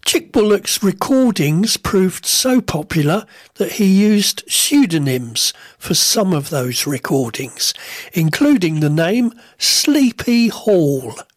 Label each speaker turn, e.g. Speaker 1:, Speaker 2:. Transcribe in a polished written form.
Speaker 1: Chick Bullock's recordings proved so popular that he used pseudonyms for some of those recordings, including the name Sleepy Hall.